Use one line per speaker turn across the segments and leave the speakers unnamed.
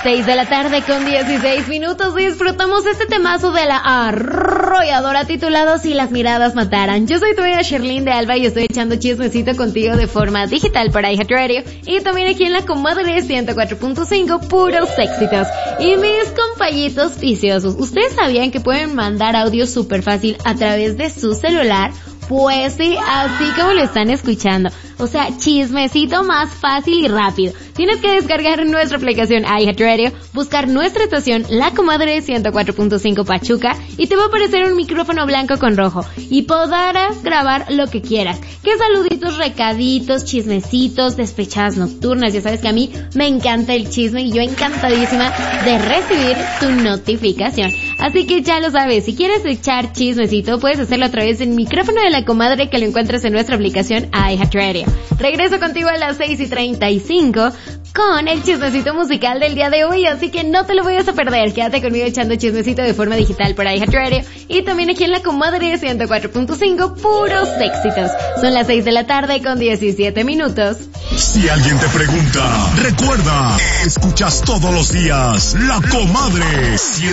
6 de la tarde con 16 minutos y disfrutamos este temazo de la arrolladora titulado Si las miradas mataran. Yo soy tu amiga Sherlyn de Alba y estoy echando chismecito contigo de forma digital para iHeartRadio y también aquí en la comadre 104.5 puros éxitos. Y mis compañitos viciosos, ¿ustedes sabían que pueden mandar audio súper fácil a través de su celular? Pues sí, así como lo están escuchando. O sea, chismecito más fácil y rápido. Tienes que descargar nuestra aplicación iHeartRadio, buscar nuestra estación La Comadre 104.5 Pachuca y te va a aparecer un micrófono blanco con rojo y podrás grabar lo que quieras. Que saluditos, recaditos, chismecitos, despechadas nocturnas. Ya sabes que a mí me encanta el chisme y yo encantadísima de recibir tu notificación. Así que ya lo sabes, si quieres echar chismecito puedes hacerlo a través del micrófono de La Comadre que lo encuentras en nuestra aplicación iHeartRadio. Regreso contigo a las 6:35 con el chismecito musical del día de hoy, así que no te lo vayas a perder. Quédate conmigo echando chismecito de forma digital por iHeartRadio y también aquí en La Comadre 104.5 puros éxitos. Son las 6 de la tarde con 17 minutos.
Si alguien te pregunta, recuerda, escuchas todos los días La Comadre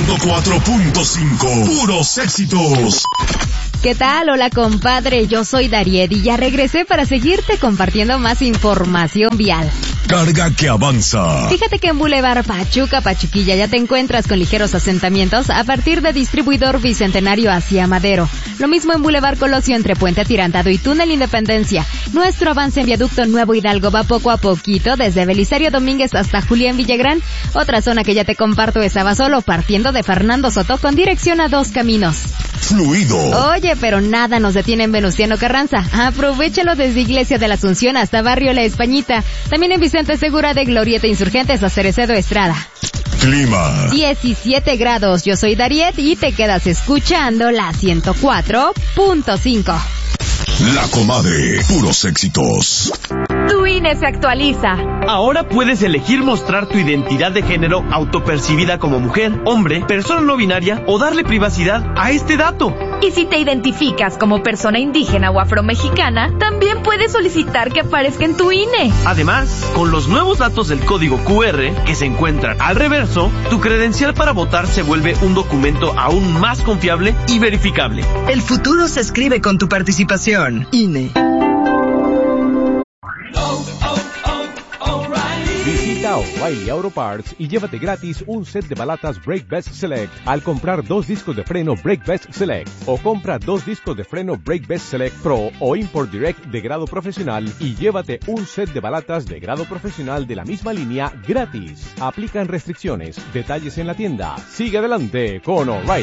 104.5 puros éxitos.
¿Qué tal? Hola compadre, yo soy Dariet y ya regresé para seguirte compartiendo más información vial.
Carga que avanza.
Fíjate que en Boulevard Pachuca, Pachuquilla ya te encuentras con ligeros asentamientos a partir de Distribuidor Bicentenario hacia Madero. Lo mismo en Boulevard Colosio entre Puente Atirantado y Túnel Independencia. Nuestro avance en Viaducto Nuevo Hidalgo va poco a poquito desde Belisario Domínguez hasta Julián Villagrán. Otra zona que ya te comparto es Abasolo partiendo de Fernando Soto con dirección a Dos Caminos.
Fluido.
Oye, pero nada nos detiene en Venustiano Carranza. Aprovéchalo desde Iglesia de la Asunción hasta Barrio La Españita. También en Vicente Segura de Glorieta Insurgentes a Cerecedo Estrada.
Clima.
17 grados. Yo soy Dariet y te quedas escuchando la 104.5.
La Comadre, puros éxitos.
Tu INE se actualiza.
Ahora puedes elegir mostrar tu identidad de género autopercibida como mujer, hombre, persona no binaria o darle privacidad a este dato.
Y si te identificas como persona indígena o afromexicana, también puedes solicitar que aparezca en tu INE.
Además, con los nuevos datos del código QR que se encuentran al reverso, tu credencial para votar se vuelve un documento aún más confiable y verificable.
El futuro se escribe con tu participación. INE.
Visita O'Reilly Auto Parts y llévate gratis un set de balatas Brake Best Select al comprar 2 discos de freno Brake Best Select o compra 2 discos de freno Brake Best Select Pro o Import Direct de grado profesional y llévate un set de balatas de grado profesional de la misma línea gratis. Aplican restricciones. Detalles en la tienda. Sigue adelante con O'Reilly.